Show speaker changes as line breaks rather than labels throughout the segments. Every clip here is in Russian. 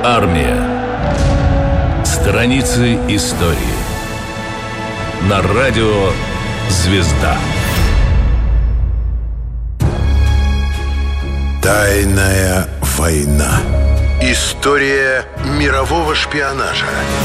Армия. Страницы истории. На радио «Звезда».
Тайная война. История мирового шпионажа.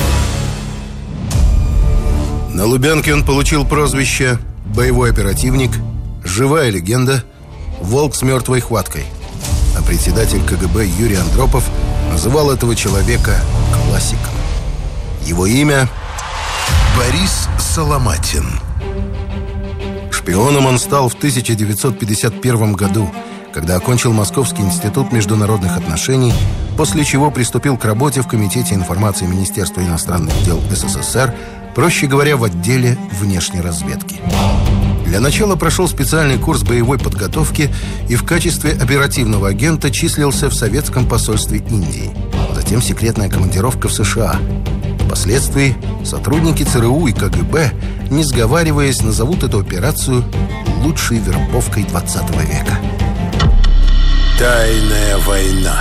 На Лубянке он получил прозвище «Боевой оперативник», «Живая легенда», «Волк с мертвой хваткой». А председатель КГБ Юрий Андропов называл этого человека классиком. Его имя —
Борис Соломатин.
Шпионом он стал в 1951 году, когда окончил Московский институт международных отношений, после чего приступил к работе в Комитете информации Министерства иностранных дел СССР, проще говоря, в отделе внешней разведки. Для начала прошел специальный курс боевой подготовки и в качестве оперативного агента числился в советском посольстве Индии. Затем секретная командировка в США. Впоследствии сотрудники ЦРУ и КГБ, не сговариваясь, назовут эту операцию лучшей вербовкой 20 века.
Тайная война.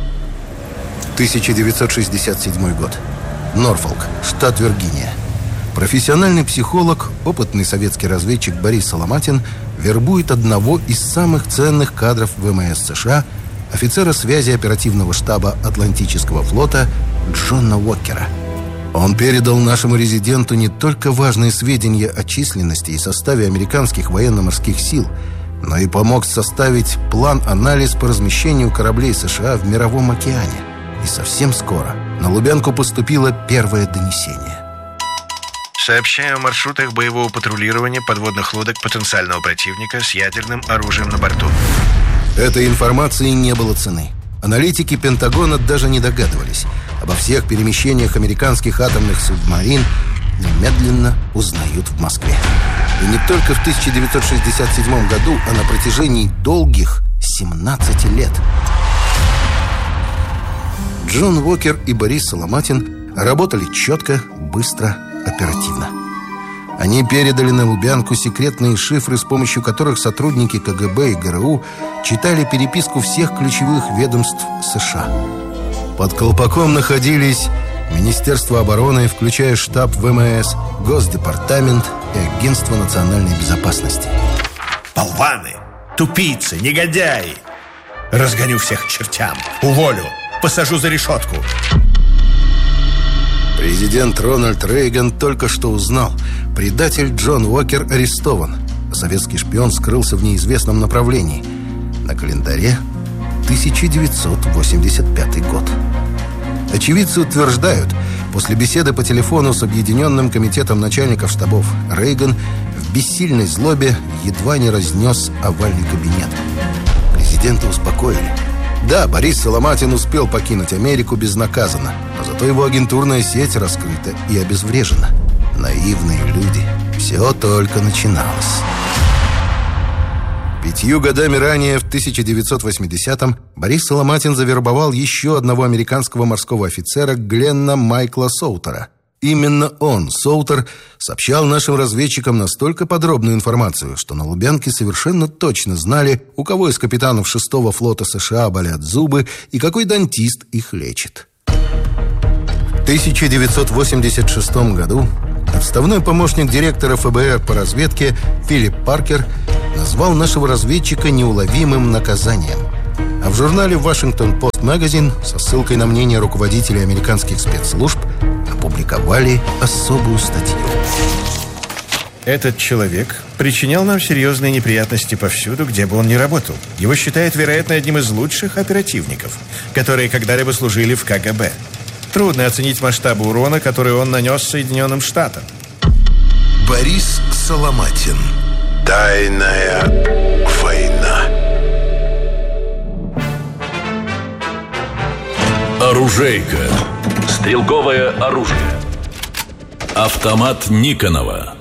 1967 год. Норфолк, штат Виргиния. Профессиональный психолог, опытный советский разведчик Борис Соломатин вербует одного из самых ценных кадров ВМС США, офицера связи оперативного штаба Атлантического флота Джона Уокера. Он передал нашему резиденту не только важные сведения о численности и составе американских военно-морских сил, но и помог составить план-анализ по размещению кораблей США в Мировом океане. И совсем скоро на Лубянку поступило первое донесение.
Сообщаю о маршрутах боевого патрулирования подводных лодок потенциального противника с ядерным оружием на борту.
Этой информации не было цены. Аналитики Пентагона даже не догадывались. Обо всех перемещениях американских атомных субмарин немедленно узнают в Москве. И не только в 1967 году, а на протяжении долгих 17 лет. Джон Уокер и Борис Соломатин работали четко, быстро, оперативно. Они передали на Лубянку секретные шифры, с помощью которых сотрудники КГБ и ГРУ читали переписку всех ключевых ведомств США. Под колпаком находились Министерство обороны, включая штаб ВМС, Госдепартамент и Агентство национальной безопасности.
Болваны, тупицы, негодяи! Разгоню всех к чертям, уволю, посажу за решетку.
Президент Рональд Рейган только что узнал: предатель Джон Уокер арестован, а советский шпион скрылся в неизвестном направлении. На календаре 1985 год. Очевидцы утверждают, после беседы по телефону с Объединенным комитетом начальников штабов Рейган в бессильной злобе едва не разнес овальный кабинет. Президента успокоили. Да, Борис Соломатин успел покинуть Америку безнаказанно, но зато его агентурная сеть раскрыта и обезврежена. Наивные люди. Все только начиналось. 5 годами ранее, в 1980-м, Борис Соломатин завербовал еще одного американского морского офицера Гленна Майкла Соутера. Именно он, Соутер, сообщал нашим разведчикам настолько подробную информацию, что на Лубянке совершенно точно знали, у кого из капитанов 6-го флота США болят зубы и какой дантист их лечит. В 1986 году отставной помощник директора ФБР по разведке Филипп Паркер назвал нашего разведчика неуловимым наказанием. А в журнале Washington Post Magazine со ссылкой на мнение руководителей американских спецслужб опубликовали особую статью.
Этот человек причинял нам серьезные неприятности повсюду, где бы он ни работал. Его считают, вероятно, одним из лучших оперативников, которые когда-либо служили в КГБ. Трудно оценить масштабы урона, который он нанес Соединенным Штатам.
Борис Соломатин. Тайная война.
Оружейка. Стрелковое оружие. Автомат Никонова.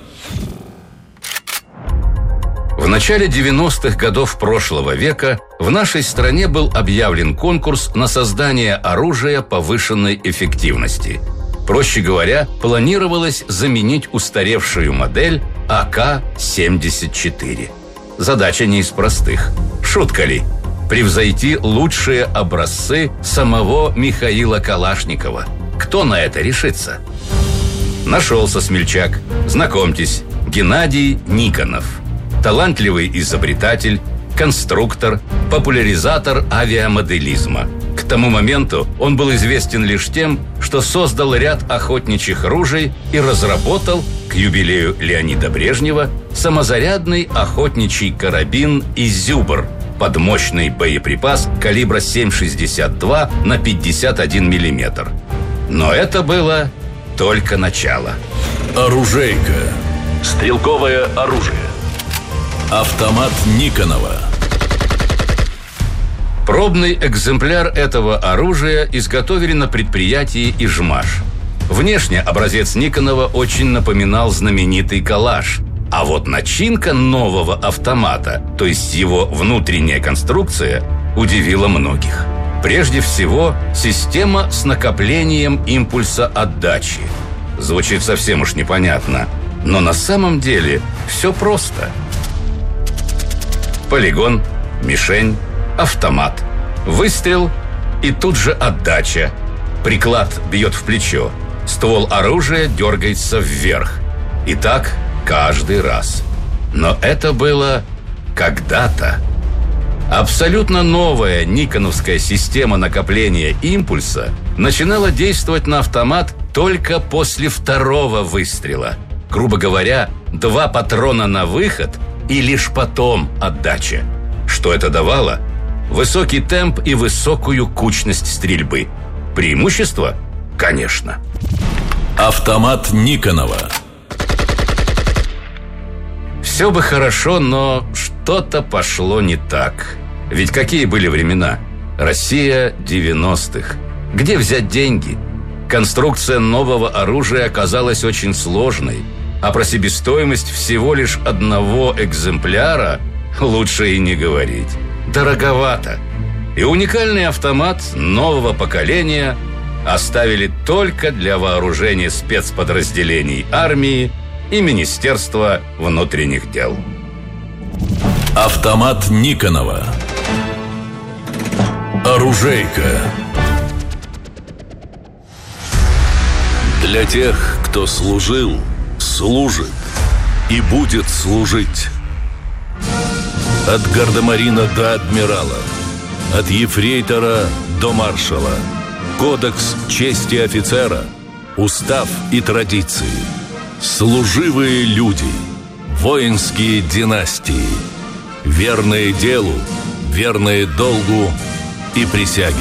В начале 90-х годов прошлого века в нашей стране был объявлен конкурс на создание оружия повышенной эффективности. Проще говоря, планировалось заменить устаревшую модель АК-74. Задача не из простых. Шутка ли? превзойти лучшие образцы самого Михаила Калашникова. Кто на это решится? Нашелся смельчак. Знакомьтесь, Геннадий Никонов. Талантливый изобретатель, конструктор, популяризатор авиамоделизма. К тому моменту он был известен лишь тем, что создал ряд охотничьих ружей и разработал, к юбилею Леонида Брежнева, самозарядный охотничий карабин «Изюбр» под мощный боеприпас калибра 7,62 на 51 миллиметр. Но это было только начало.
Оружейка. Стрелковое оружие. Автомат Никонова.
Пробный экземпляр этого оружия изготовили на предприятии «Ижмаш». Внешне образец Никонова очень напоминал знаменитый «Калаш». А вот начинка нового автомата, то есть его внутренняя конструкция, удивила многих. Прежде всего, система с накоплением импульса отдачи. Звучит совсем уж непонятно, но на самом деле все просто. Полигон, мишень, автомат, выстрел и тут же отдача. Приклад бьет в плечо, ствол оружия дергается вверх. И так каждый раз. Но это было когда-то. Абсолютно новая никоновская система накопления импульса начинала действовать на автомат только после второго выстрела. Грубо говоря, 2 патрона на выход и лишь потом отдача. Что это давало? Высокий темп и высокую кучность стрельбы. Преимущество? Конечно.
Автомат Никонова.
Все бы хорошо, но что-то пошло не так. Ведь какие были времена? Россия 90-х. Где взять деньги? Конструкция нового оружия оказалась очень сложной, а про себестоимость всего лишь одного экземпляра лучше и не говорить. Дороговато. И уникальный автомат нового поколения оставили только для вооружения спецподразделений армии и Министерства внутренних дел.
Автомат Никонова. Оружейка. Для тех, кто служил, служит и будет служить. От гардемарина до адмирала, от ефрейтора до маршала. Кодекс чести офицера, устав и традиции. Служивые люди, воинские династии, верные делу, верные долгу и присяге.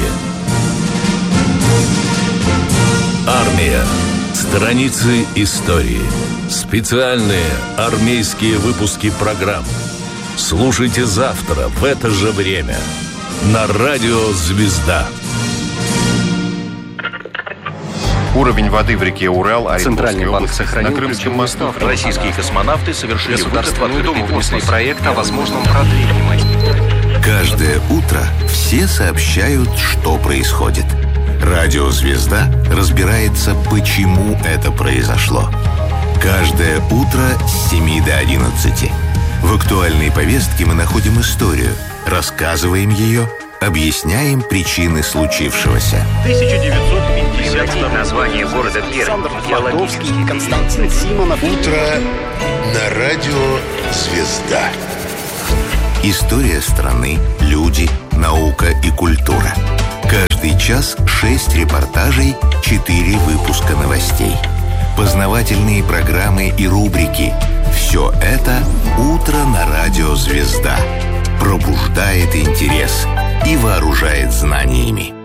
Армия. Страницы истории. Специальные армейские выпуски программ. Слушайте завтра в это же время на радио «Звезда».
Уровень воды в реке Урал,
Центральный банк сохранил на Крымском мосту.
Российские космонавты совершили
Государственный Думу внесли проект о возможном продлении.
Каждое утро все сообщают, что происходит. Радио «Звезда» разбирается, почему это произошло. Каждое утро с 7 до 11. В актуальной повестке мы находим историю, рассказываем ее, объясняем причины случившегося.
1950 название города Пермь. Геологический. Константин Симонов.
Утро на радио «Звезда». История страны, люди, наука и культура. Каждый час 6 репортажей, 4 выпуска новостей. Познавательные программы и рубрики. Все это «Утро на радио «Звезда». Пробуждает интерес и вооружает знаниями.